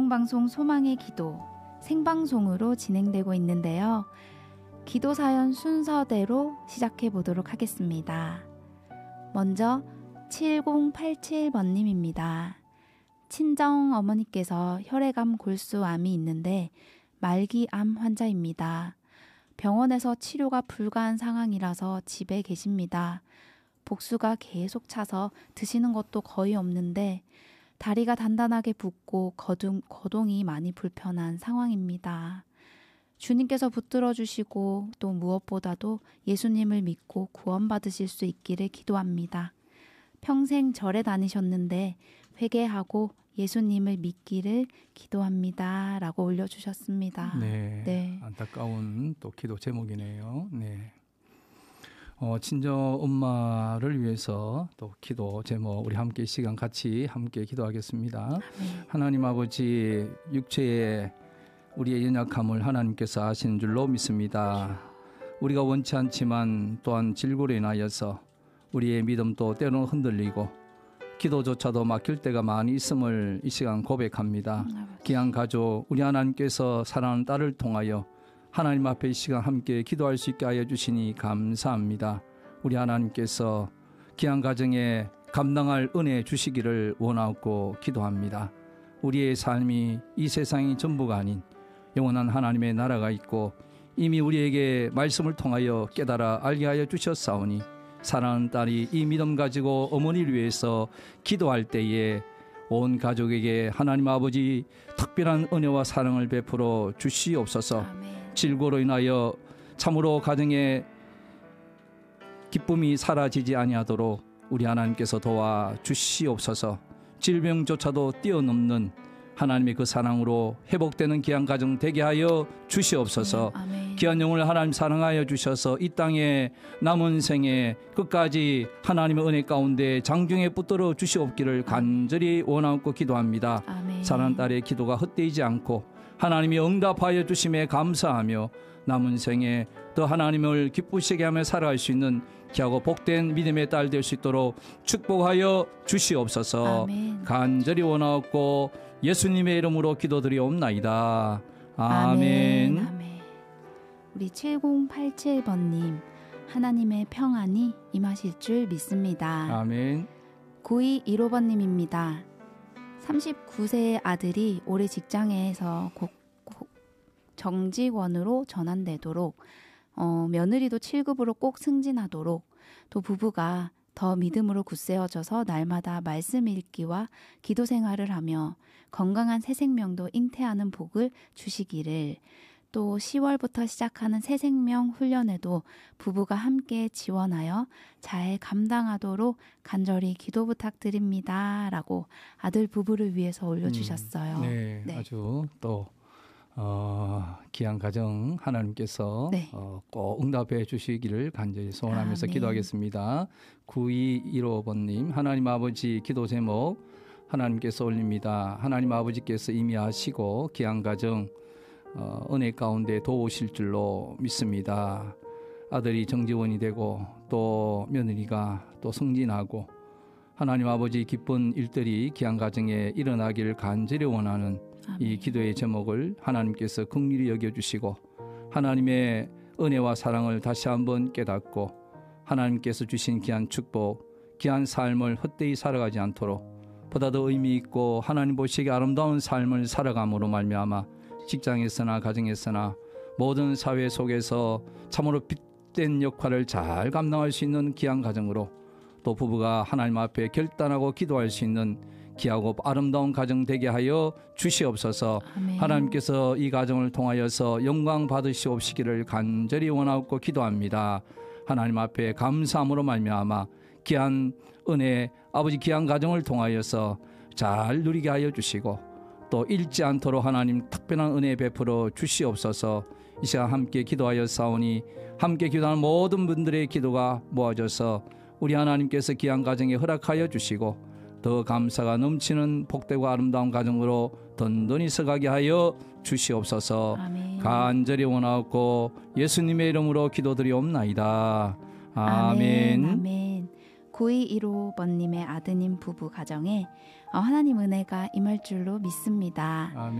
공동방송 소망의 기도 생방송으로 진행되고 있는데요. 기도 사연 순서대로 시작해 보도록 하겠습니다. 먼저 7087번님입니다. 친정 어머니께서 혈액암 골수암이 있는데 말기암 환자입니다. 병원에서 치료가 불가한 상황이라서 집에 계십니다. 복수가 계속 차서 드시는 것도 거의 없는데 다리가 단단하게 붓고 거동이 많이 불편한 상황입니다. 주님께서 붙들어 주시고 또 무엇보다도 예수님을 믿고 구원받으실 수 있기를 기도합니다. 평생 절에 다니셨는데 회개하고 예수님을 믿기를 기도합니다. 라고 올려주셨습니다. 네, 네. 안타까운 또 기도 제목이네요. 네. 친정 엄마를 위해서 또 기도 제목 우리 함께 시간 같이 함께 기도하겠습니다. 하나님 아버지 육체의 우리의 연약함을 하나님께서 아시는 줄로 믿습니다. 우리가 원치 않지만 또한 질고로 인하여서 우리의 믿음도 때로는 흔들리고 기도조차도 막힐 때가 많이 있음을 이 시간 고백합니다. 귀한 가족 우리 하나님께서 사랑하는 딸을 통하여 하나님 앞에 이 시간 함께 기도할 수 있게 하여 주시니 감사합니다. 우리 하나님께서 귀한 가정에 감당할 은혜 주시기를 원하고 기도합니다. 우리의 삶이 이 세상이 전부가 아닌 영원한 하나님의 나라가 있고 이미 우리에게 말씀을 통하여 깨달아 알게 하여 주셨사오니 사랑하는 딸이 이 믿음 가지고 어머니를 위해서 기도할 때에 온 가족에게 하나님 아버지 특별한 은혜와 사랑을 베풀어 주시옵소서. 질고로 인하여 참으로 가정의 기쁨이 사라지지 아니하도록 우리 하나님께서 도와 주시옵소서. 질병조차도 뛰어넘는 하나님의 그 사랑으로 회복되는 귀한 가정 되게 하여 주시옵소서. 귀한 영혼을 하나님 사랑하여 주셔서 이 땅에 남은 생에 끝까지 하나님의 은혜 가운데 장중에 붙들어 주시옵기를 간절히 원하고 기도합니다. 사랑하는 딸의 기도가 헛되지 않고 하나님이 응답하여 주심에 감사하며 남은 생에 더 하나님을 기쁘시게 하며 살아갈 수 있는 귀하고 복된 믿음의 딸 될 수 있도록 축복하여 주시옵소서. 간절히 원하옵고 예수님의 이름으로 기도드리옵나이다. 아멘. 아멘. 우리 7087번님 하나님의 평안이 임하실 줄 믿습니다. 아멘. 9215번님입니다. 39세의 아들이 올해 직장에서 정직원으로 전환되도록 며느리도 7급으로 꼭 승진하도록 또 부부가 더 믿음으로 굳세어져서 날마다 말씀 읽기와 기도 생활을 하며 건강한 새 생명도 잉태하는 복을 주시기를 또 10월부터 시작하는 새 생명 훈련에도 부부가 함께 지원하여 잘 감당하도록 간절히 기도 부탁드립니다. 라고 아들 부부를 위해서 올려주셨어요. 네, 아주 또 귀한 가정 하나님께서 꼭 응답해 주시기를 간절히 소원하면서 기도하겠습니다. 9215번님 하나님 아버지 기도 제목 하나님께서 올립니다. 하나님 아버지께서 이미 아시고 귀한 가정 은혜 가운데 도우실 줄로 믿습니다. 아들이 정직원이 되고 또 며느리가 또 승진하고 하나님 아버지 기쁜 일들이 귀한 가정에 일어나기를 간절히 원하는 이 기도의 제목을 하나님께서 긍휼히 여겨주시고 하나님의 은혜와 사랑을 다시 한번 깨닫고 하나님께서 주신 귀한 축복, 귀한 삶을 헛되이 살아가지 않도록 보다 더 의미 있고 하나님 보시기에 아름다운 삶을 살아감으로 말미암아 직장에서나 가정에서나 모든 사회 속에서 참으로 빛된 역할을 잘 감당할 수 있는 귀한 가정으로 또 부부가 하나님 앞에 결단하고 기도할 수 있는 귀하고 아름다운 가정 되게 하여 주시옵소서. 아멘. 하나님께서 이 가정을 통하여서 영광 받으시옵시기를 간절히 원하고 기도합니다. 하나님 앞에 감사함으로 말미암아 귀한 은혜 아버지 귀한 가정을 통하여서 잘 누리게 하여 주시고 또 잃지 않도록 하나님 특별한 은혜 베풀어 주시옵소서. 이 시간 함께 기도하여 싸우니 함께 기도하는 모든 분들의 기도가 모아져서 우리 하나님께서 귀한 가정에 허락하여 주시고 더 감사가 넘치는 복되고 아름다운 가정으로 든든히 서가게 하여 주시옵소서. 아멘. 간절히 원하옵고 예수님의 이름으로 기도드리옵나이다. 아멘. 아멘. 9215번님의 아드님 부부 가정에 하나님 은혜가 임할 줄로 믿습니다. 아멘.